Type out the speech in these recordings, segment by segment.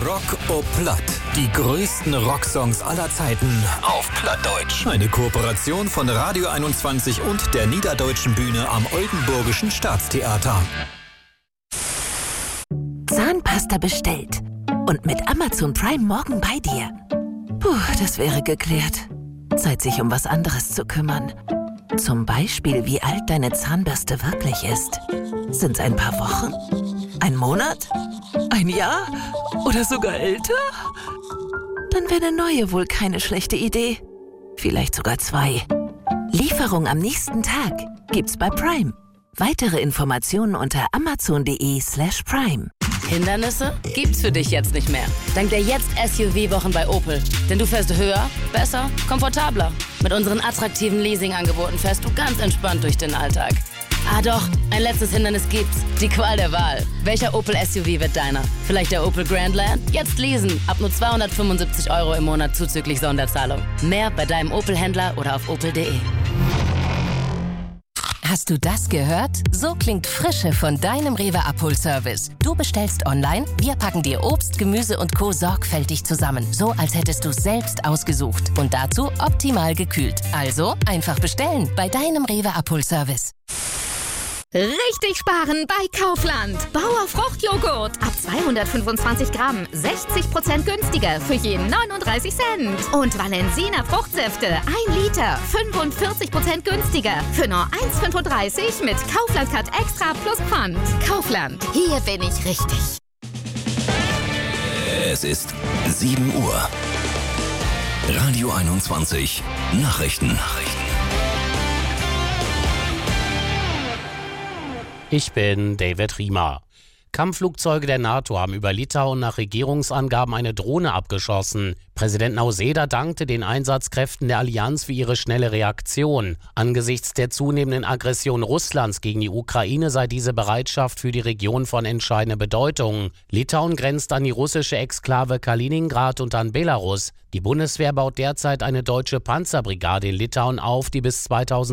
Rock au Platt. Die größten Rocksongs aller Zeiten auf Plattdeutsch. Eine Kooperation von Radio 21 und der Niederdeutschen Bühne am Oldenburgischen Staatstheater. Zahnpasta bestellt. Und mit Amazon Prime morgen bei dir. Puh, das wäre geklärt. Zeit, sich um was anderes zu kümmern. Zum Beispiel, wie alt deine Zahnbürste wirklich ist. Sind's ein paar Wochen? Ein Monat? Ein Jahr? Oder sogar älter? Dann wäre eine neue wohl keine schlechte Idee. Vielleicht sogar 2. Lieferung am nächsten Tag gibt's bei Prime. Weitere Informationen unter amazon.de/prime. Hindernisse gibt's für dich jetzt nicht mehr. Dank der Jetzt-SUV-Wochen bei Opel. Denn du fährst höher, besser, komfortabler. Mit unseren attraktiven Leasing-Angeboten fährst du ganz entspannt durch den Alltag. Ah doch, ein letztes Hindernis gibt's. Die Qual der Wahl. Welcher Opel SUV wird deiner? Vielleicht der Opel Grandland? Jetzt leasen. Ab nur 275 € im Monat zuzüglich Sonderzahlung. Mehr bei deinem Opel-Händler oder auf opel.de. Hast du das gehört? So klingt Frische von deinem Rewe-Abholservice. Du bestellst online, wir packen dir Obst, Gemüse und Co. sorgfältig zusammen. So, als hättest du es selbst ausgesucht. Und dazu optimal gekühlt. Also einfach bestellen bei deinem Rewe-Abholservice. Richtig sparen bei Kaufland. Bauer Fruchtjoghurt. Ab 225 Gramm 60% günstiger für je 39 Cent. Und Valensina Fruchtsäfte 1 Liter 45% günstiger für nur 1,35 mit Kaufland Cut Extra plus Pfand. Kaufland. Hier bin ich richtig. Es ist 7 Uhr. Radio 21 Nachrichten. Ich bin David Riemer. Kampfflugzeuge der NATO haben über Litauen nach Regierungsangaben eine Drohne abgeschossen. Präsident Nausėda dankte den Einsatzkräften der Allianz für ihre schnelle Reaktion. Angesichts der zunehmenden Aggression Russlands gegen die Ukraine sei diese Bereitschaft für die Region von entscheidender Bedeutung. Litauen grenzt an die russische Exklave Kaliningrad und an Belarus. Die Bundeswehr baut derzeit eine deutsche Panzerbrigade in Litauen auf, die bis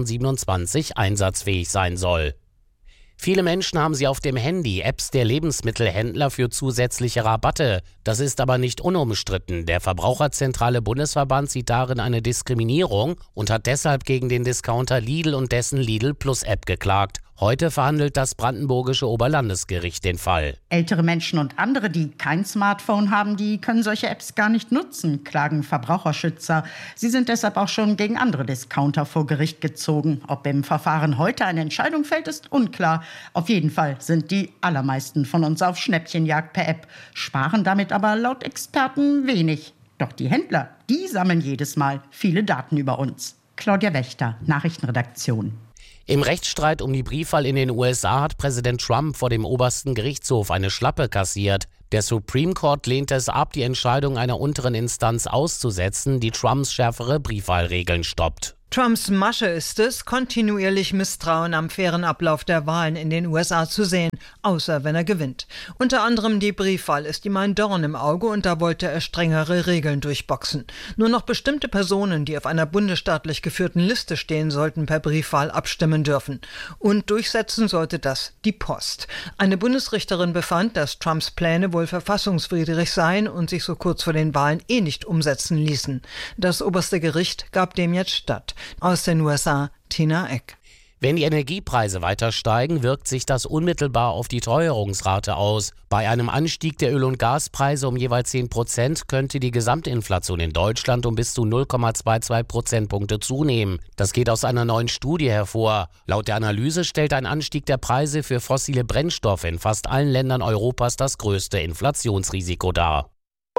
2027 einsatzfähig sein soll. Viele Menschen haben sie auf dem Handy Apps der Lebensmittelhändler für zusätzliche Rabatte. Das ist aber nicht unumstritten. Der Verbraucherzentrale Bundesverband sieht darin eine Diskriminierung und hat deshalb gegen den Discounter Lidl und dessen Lidl Plus App geklagt. Heute verhandelt das brandenburgische Oberlandesgericht den Fall. Ältere Menschen und andere, die kein Smartphone haben, die können solche Apps gar nicht nutzen, klagen Verbraucherschützer. Sie sind deshalb auch schon gegen andere Discounter vor Gericht gezogen. Ob im Verfahren heute eine Entscheidung fällt, ist unklar. Auf jeden Fall sind die allermeisten von uns auf Schnäppchenjagd per App, sparen damit aber laut Experten wenig. Doch die Händler, die sammeln jedes Mal viele Daten über uns. Claudia Wächter, Nachrichtenredaktion. Im Rechtsstreit um die Briefwahl in den USA hat Präsident Trump vor dem obersten Gerichtshof eine Schlappe kassiert. Der Supreme Court lehnte es ab, die Entscheidung einer unteren Instanz auszusetzen, die Trumps schärfere Briefwahlregeln stoppt. Trumps Masche ist es, kontinuierlich Misstrauen am fairen Ablauf der Wahlen in den USA zu sehen, außer wenn er gewinnt. Unter anderem die Briefwahl ist ihm ein Dorn im Auge und da wollte er strengere Regeln durchboxen. Nur noch bestimmte Personen, die auf einer bundesstaatlich geführten Liste stehen, sollten per Briefwahl abstimmen dürfen. Und durchsetzen sollte das die Post. Eine Bundesrichterin befand, dass Trumps Pläne wohl verfassungswidrig seien und sich so kurz vor den Wahlen nicht umsetzen ließen. Das oberste Gericht gab dem jetzt statt. Aus den USA, Tina Eck. Wenn die Energiepreise weiter steigen, wirkt sich das unmittelbar auf die Teuerungsrate aus. Bei einem Anstieg der Öl- und Gaspreise um jeweils 10% könnte die Gesamtinflation in Deutschland um bis zu 0,22 Prozentpunkte zunehmen. Das geht aus einer neuen Studie hervor. Laut der Analyse stellt ein Anstieg der Preise für fossile Brennstoffe in fast allen Ländern Europas das größte Inflationsrisiko dar.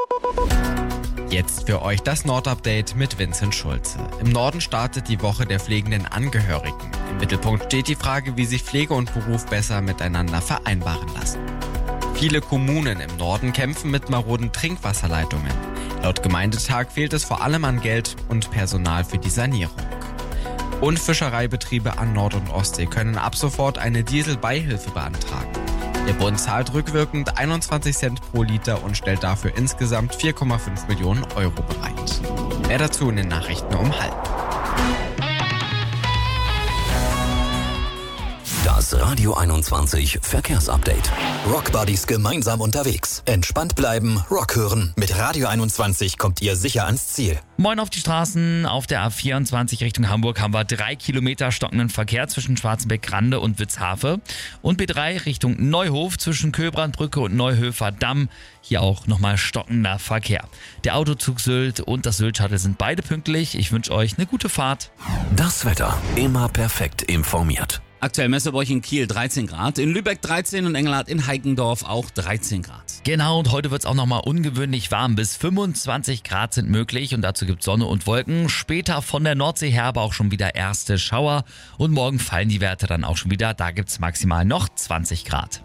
Jetzt für euch das Nord-Update mit Vincent Schulze. Im Norden startet die Woche der pflegenden Angehörigen. Im Mittelpunkt steht die Frage, wie sich Pflege und Beruf besser miteinander vereinbaren lassen. Viele Kommunen im Norden kämpfen mit maroden Trinkwasserleitungen. Laut Gemeindetag fehlt es vor allem an Geld und Personal für die Sanierung. Und Fischereibetriebe an Nord- und Ostsee können ab sofort eine Dieselbeihilfe beantragen. Der Bund zahlt rückwirkend 21 Cent pro Liter und stellt dafür insgesamt 4,5 Millionen € bereit. Mehr dazu in den Nachrichten um 12:30. Das Radio 21 Verkehrsupdate. Rockbuddies gemeinsam unterwegs. Entspannt bleiben, Rock hören. Mit Radio 21 kommt ihr sicher ans Ziel. Moin auf die Straßen. Auf der A24 Richtung Hamburg haben wir 3 Kilometer stockenden Verkehr zwischen Schwarzenbeck-Rande und Witzhafe. Und B3 Richtung Neuhof zwischen Köbrandbrücke und Neuhöfer Damm. Hier auch nochmal stockender Verkehr. Der Autozug Sylt und das Sylt-Shuttle sind beide pünktlich. Ich wünsche euch eine gute Fahrt. Das Wetter. Immer perfekt informiert. Aktuell messen wir bei euch in Kiel 13 Grad, in Lübeck 13 und Engelhardt in Heikendorf auch 13 Grad. Genau, und heute wird es auch nochmal ungewöhnlich warm. Bis 25 Grad sind möglich und dazu gibt es Sonne und Wolken. Später von der Nordsee her aber auch schon wieder erste Schauer. Und morgen fallen die Werte dann auch schon wieder. Da gibt es maximal noch 20 Grad.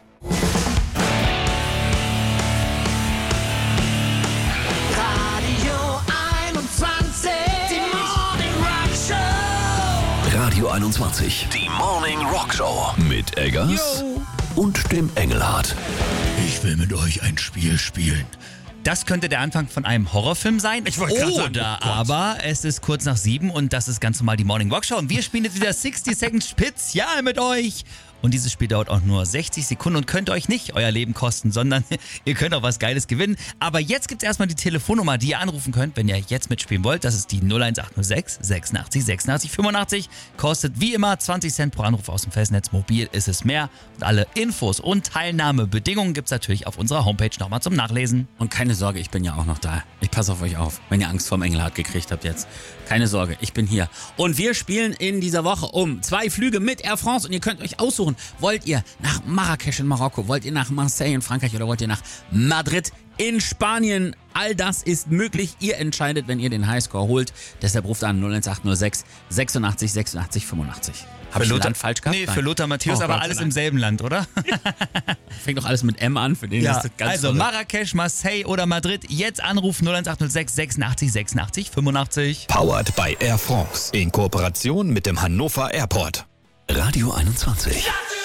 Radio 21, die Morning Rock Show mit Eggers und dem Engelhardt. Ich will mit euch ein Spiel spielen. Das könnte der Anfang von einem Horrorfilm sein. Ich wollte gerade sagen, aber es ist kurz nach 7 und das ist ganz normal die Morning Rock Show. Und wir spielen jetzt wieder 60 Seconds Spezial mit euch. Und dieses Spiel dauert auch nur 60 Sekunden und könnt euch nicht euer Leben kosten, sondern ihr könnt auch was Geiles gewinnen. Aber jetzt gibt es erstmal die Telefonnummer, die ihr anrufen könnt, wenn ihr jetzt mitspielen wollt. Das ist die 01806 86 86 85. Kostet wie immer 20 Cent pro Anruf aus dem Festnetz. Mobil ist es mehr. Und alle Infos und Teilnahmebedingungen gibt es natürlich auf unserer Homepage nochmal zum Nachlesen. Und keine Sorge, ich bin ja auch noch da. Ich passe auf euch auf, wenn ihr Angst vorm Engelhardt gekriegt habt jetzt. Keine Sorge, ich bin hier. Und wir spielen in dieser Woche um 2 Flüge mit Air France und ihr könnt euch aussuchen. Wollt ihr nach Marrakesch in Marokko? Wollt ihr nach Marseille in Frankreich oder wollt ihr nach Madrid in Spanien? All das ist möglich. Ihr entscheidet, wenn ihr den Highscore holt. Deshalb ruft an 01806 86 86 85. Habe ich Land falsch gehabt? Nee, für Lothar Matthäus, aber alles im selben Land, oder? Fängt doch alles mit M an. Für den ja, ist das ganz also Marrakesch, Marseille oder Madrid. Jetzt anrufen 01806 86 86 85. Powered by Air France in Kooperation mit dem Hannover Airport. Radio 21.